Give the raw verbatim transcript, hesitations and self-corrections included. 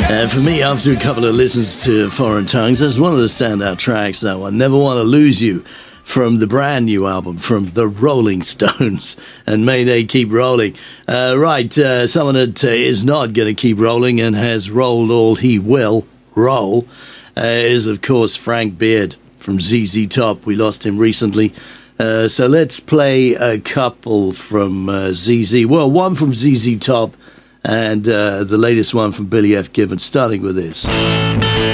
Uh, for me, after a couple of listens to Foreign Tongues, that's one of the standout tracks, that one. Never Want to Lose You, from the brand new album from the Rolling Stones. And may they keep rolling. Uh, right, uh, someone that uh, is not going to keep rolling and has rolled all he will roll uh, is, of course, Frank Beard from Z Z Top. We lost him recently. Uh, so let's play a couple from uh, Z Z. Well, one from Z Z Top and uh, the latest one from Billy F. Gibbons, starting with this.